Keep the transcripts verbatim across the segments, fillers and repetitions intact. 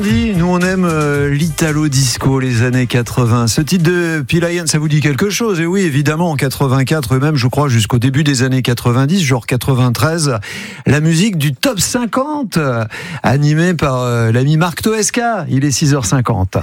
Nous on aime euh, l'Italo Disco, les années quatre-vingts. Ce titre de P-Lion, ça vous dit quelque chose? Et oui, évidemment, en quatre-vingt-quatre, même je crois jusqu'au début des années quatre-vingt-dix, genre quatre-vingt-treize, la musique du Top cinquante, euh, animée par euh, l'ami Marc Toesca. Il est six heures cinquante.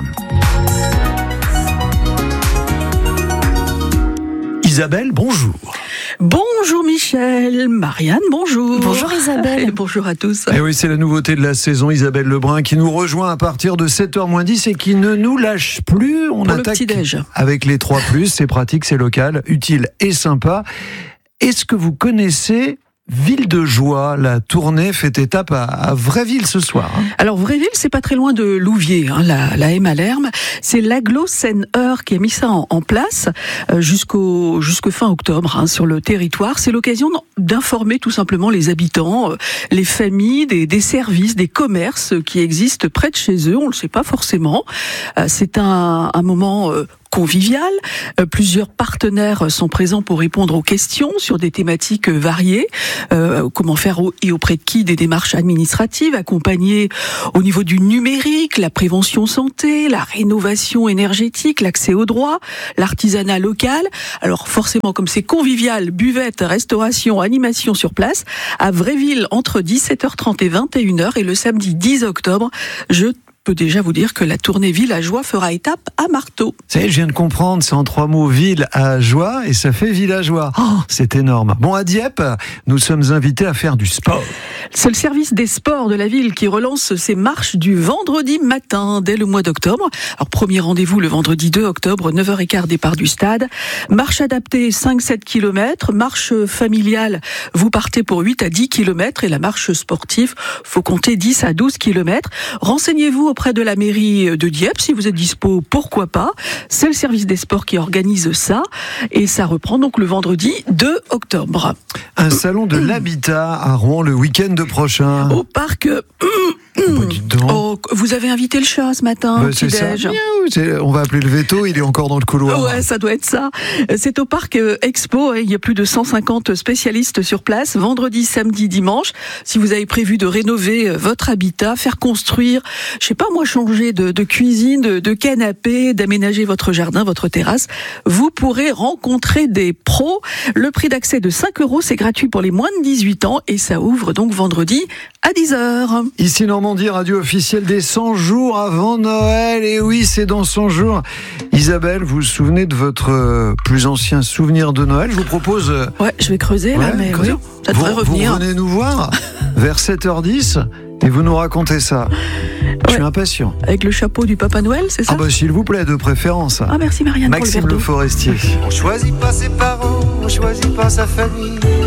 Isabelle, bonjour. Bonjour Michel, Marianne, bonjour. Bonjour Isabelle. Et bonjour à tous. Et oui, c'est la nouveauté de la saison, Isabelle Lebrun, qui nous rejoint à partir de sept heures moins dix et qui ne nous lâche plus. On Pour le attaque petit-déj. avec les trois plus, c'est pratique, c'est local, utile et sympa. Est-ce que vous connaissez Ville de Joie? La tournée fait étape à, à Vraiville ce soir. Hein. Alors Vraiville, c'est pas très loin de Louviers, hein, la, la M à l'Herme. C'est l'Aglo Seine-Eure qui a mis ça en, en place euh, jusqu'au jusqu'au fin octobre hein, sur le territoire. C'est l'occasion d'informer tout simplement les habitants, euh, les familles, des, des services, des commerces qui existent près de chez eux. On le sait pas forcément. Euh, c'est un, un moment euh, convivial. Euh, plusieurs partenaires sont présents pour répondre aux questions sur des thématiques variées. Euh, comment faire au, et auprès de qui des démarches administratives, accompagner au niveau du numérique, la prévention santé, la rénovation énergétique, l'accès aux droits, l'artisanat local. Alors forcément, comme c'est convivial, buvette, restauration, animation sur place, à Vraiville entre dix-sept heures trente et vingt et une heures et le samedi dix octobre, je peux déjà vous dire que la tournée Villageois fera étape à Marteau. Ça y est, je viens de comprendre, c'est en trois mots, ville à joie, et ça fait villageois. Oh, c'est énorme. Bon, à Dieppe, nous sommes invités à faire du sport. C'est le service des sports de la ville qui relance ses marches du vendredi matin, dès le mois d'octobre. Alors, premier rendez-vous le vendredi deux octobre, neuf heures quinze, départ du stade. Marche adaptée, cinq à sept kilomètres. Marche familiale, vous partez pour huit à dix kilomètres. Et la marche sportive, faut compter dix à douze kilomètres. Renseignez-vous auprès de la mairie de Dieppe, si vous êtes dispo, pourquoi pas. C'est le service des sports qui organise ça. Et ça reprend donc le vendredi deux octobre. Un salon de l'habitat à Rouen le week-end prochain. Au parc... Bah, dites donc. Oh, vous avez invité le chat ce matin, bah, au petit-déj. Miaou, c'est, on va appeler le veto, il est encore dans le couloir. Ouais, ça doit être ça. C'est au parc Expo, il y a plus de cent cinquante spécialistes sur place, vendredi, samedi, dimanche. Si vous avez prévu de rénover votre habitat, faire construire, je sais pas moi, changer de, de cuisine, de, de canapé, d'aménager votre jardin, votre terrasse, vous pourrez rencontrer des pros. Le prix d'accès de cinq euros, c'est gratuit pour les moins de dix-huit ans et ça ouvre donc vendredi à dix heures. Ici Normandie, radio officielle des cent jours avant Noël. Et oui, c'est dans cent jours. Isabelle, vous vous souvenez de votre plus ancien souvenir de Noël? Je vous propose... Ouais, je vais creuser là, ouais, mais creuser. oui, ça devrait vous, revenir. Vous venez nous voir vers sept heures dix et vous nous racontez ça. Je suis ouais. impatient. Avec le chapeau du Papa Noël, c'est ça? Ah bah s'il vous plaît, de préférence. Ah merci Marianne Maxime pour le verre d'eau. Le Forestier. On choisit pas ses parents, on choisit pas sa famille.